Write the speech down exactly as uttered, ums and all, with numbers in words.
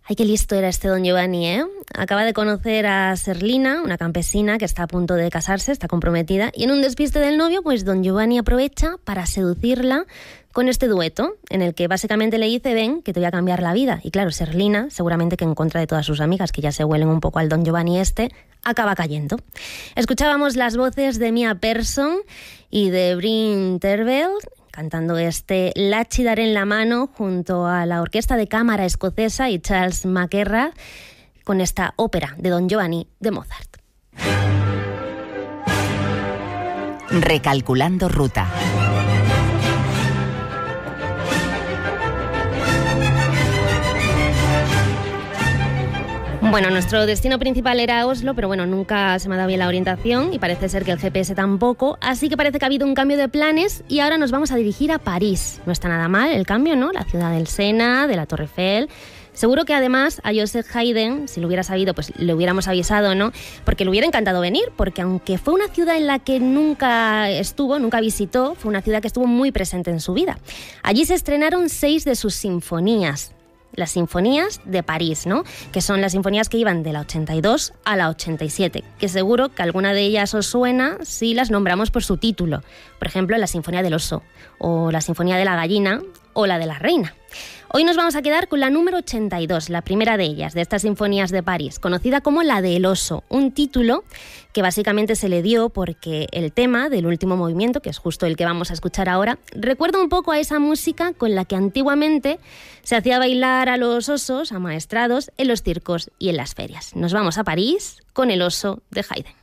Ay, qué listo era este don Giovanni, ¿eh? Acaba de conocer a Serlina, una campesina que está a punto de casarse, está comprometida, y en un despiste del novio, pues don Giovanni aprovecha para seducirla con este dueto, en el que básicamente le dice, ven, que te voy a cambiar la vida. Y claro, Serlina, seguramente que en contra de todas sus amigas, que ya se huelen un poco al don Giovanni este, acaba cayendo. Escuchábamos las voces de Mia Persson y de Bryn Terfel, cantando este La Ci daré en la mano junto a la Orquesta de Cámara Escocesa y Charles McErrath con esta ópera de Don Giovanni de Mozart. Recalculando ruta. Bueno, nuestro destino principal era Oslo, pero bueno, nunca se me ha dado bien la orientación y parece ser que el G P S tampoco, así que parece que ha habido un cambio de planes y ahora nos vamos a dirigir a París. No está nada mal el cambio, ¿no? La ciudad del Sena, de la Torre Eiffel. Seguro que además a Joseph Haydn, si lo hubiera sabido, pues le hubiéramos avisado, ¿no? Porque le hubiera encantado venir, porque aunque fue una ciudad en la que nunca estuvo, nunca visitó, fue una ciudad que estuvo muy presente en su vida. Allí se estrenaron seis de sus sinfonías. Las sinfonías de París, ¿no? Que son las sinfonías que iban de la ochenta y dos a la ochenta y siete, que seguro que alguna de ellas os suena si las nombramos por su título. Por ejemplo, la Sinfonía del Oso, o la Sinfonía de la Gallina, o la de la Reina. Hoy nos vamos a quedar con la número ochenta y dos, la primera de ellas, de estas sinfonías de París, conocida como la del Oso, un título que básicamente se le dio porque el tema del último movimiento, que es justo el que vamos a escuchar ahora, recuerda un poco a esa música con la que antiguamente se hacía bailar a los osos amaestrados en los circos y en las ferias. Nos vamos a París con el Oso de Haydn.